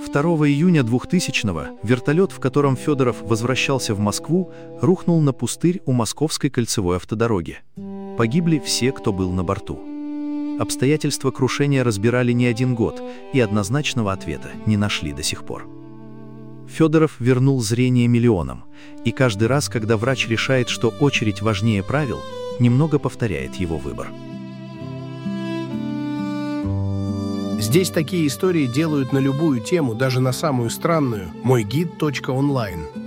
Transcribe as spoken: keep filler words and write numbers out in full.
второго июня двухтысячного вертолет, в котором Федоров возвращался в Москву, рухнул на пустырь у Московской кольцевой автодороги. Погибли все, кто был на борту. Обстоятельства крушения разбирали не один год, и однозначного ответа не нашли до сих пор. Федоров вернул зрение миллионам, и каждый раз, когда врач решает, что очередь важнее правил, немного повторяет его выбор. Здесь такие истории делают на любую тему, даже на самую странную. мой гид точка онлайн.